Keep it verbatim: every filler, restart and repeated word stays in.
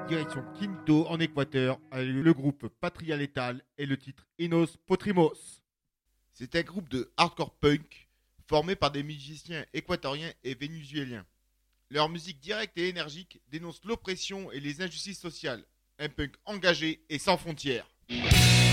Direction Quinto en Équateur avec le groupe Patria Letal et le titre Inos Potrimos. C'est un groupe de hardcore punk formé par des musiciens équatoriens et vénézuéliens. Leur musique directe et énergique dénonce l'oppression et les injustices sociales. Un punk engagé et sans frontières.